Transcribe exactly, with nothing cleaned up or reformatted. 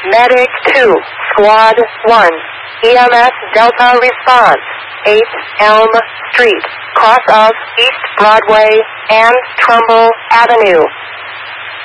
Medic two, Squad one, E M S Delta response, eight Elm Street, cross of East Broadway and Trumbull Avenue.